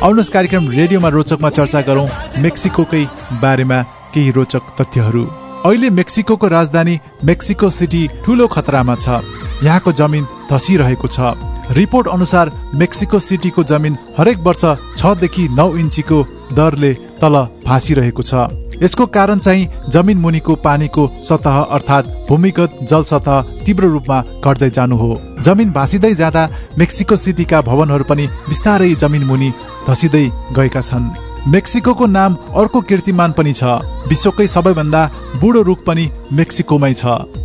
आउनुहोस् कार्यक्रम रेडियोमा रोचकमा चर्चा गरौं मेक्सिकोकै बारेमा केही रोचक तथ्यहरू। अहिले मेक्सिकोको राजधानी मेक्सिको सिटी ठूलो खतरामा छ। यहाँको जमिन धसिरहेको छ। रिपोर्ट अनुसार मेक्सिको सिटीको जमिन हरेक वर्ष 6 देखि 9 इन्चीको दरले तल भासिरहेको छ। यसको कारण चाहिँ जमिन मुनिको पानीको सतह अर्थात् भूमिगत जल सतह तीव्र रूपमा घट्दै जानु हो। जमिन भासिँदै जाँदा मेक्सिको सिटीका भवनहरू पनि बिस्तारै जमिन मुनि धसिँदै गएका छन्। मेक्सिकोको नाम अर्को कीर्तिमान पनि छ। विश्वकै सबैभन्दा बुढो रुख पनि मेक्सिकोमै छ।